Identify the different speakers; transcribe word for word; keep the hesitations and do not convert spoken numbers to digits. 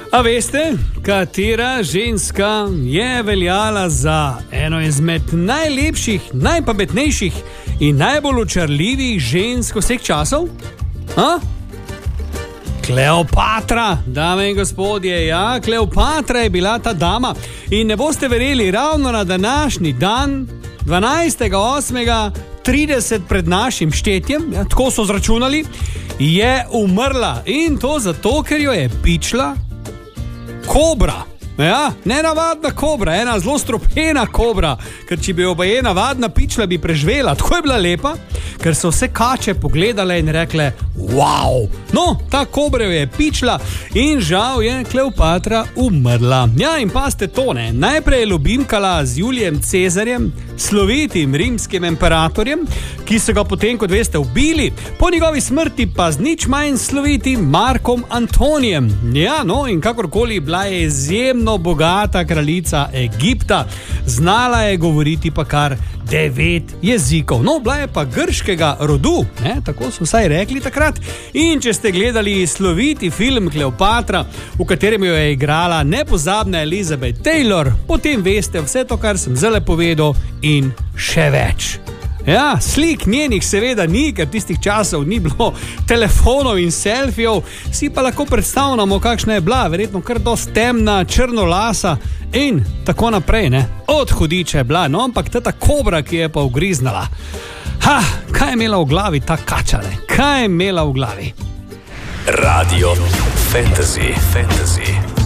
Speaker 1: A veste, katera ženska je veljala za eno izmed najlepših, najpametnejših in najbolj očarljivih žensk vseh časov? A? Kleopatra, dame in gospodje, ja, Kleopatra je bila ta dama. In ne boste verjeli, ravno na današnji dan, dvanajstega osmega trideset pred našim štetjem, ja, tako so zračunali, je umrla. In to zato, ker jo je pičila kobra. Ja, nenavadna kobra, ena zelo stropena kobra, ker če bi jo baje navadna pičla, bi preživela. Tako je bila lepa, ker so vse kače pogledale in rekle, wow, no, ta kobra jo je pičla in žal je Kleopatra umrla. Ja, in paste to, ne, najprej je ljubimkala z Julijem Cezarjem, slovitim rimskim imperatorjem, ki so ga potem, kot veste, ubili, po njegovi smrti pa z nič manj slovitim Markom Antonijem. Ja, no, in kakorkoli bila je izjemno bogata kraljica Egipta, znala je govoriti pa kar devet jezikov. No, bila je pa grškega rodu, ne, tako so vsaj rekli takrat. In če ste gledali sloviti film Kleopatra, v katerem jo je igrala nepozabna Elizabeth Taylor, potem veste vse to, kar sem zdaj povedal in še več. Ja, slik njenih seveda ni, ker tistih časov ni bilo telefonov in selfijev, si pa lahko predstavljamo, kakšna je bila, verjetno kar dosti temna, črnolasa in tako naprej, ne. Od hudiča je bila, no, ampak ta kobra, ki je pa ugriznala. Ha, kaj je imela v glavi ta kača, ne? Kaj je imela v glavi?
Speaker 2: Radio Fantasy, Fantasy.